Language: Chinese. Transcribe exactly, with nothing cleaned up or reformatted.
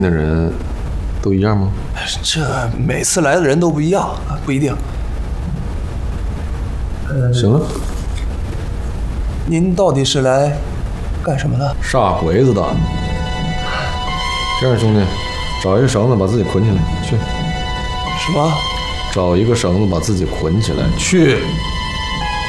那人都一样吗？ 这每次来的人都不一样，不一定。 行了， 您到底是来干什么的？ 杀鬼子的。这样，兄弟，找一个绳子把自己捆起来，去。 什么？ 找一个绳子把自己捆起来，去。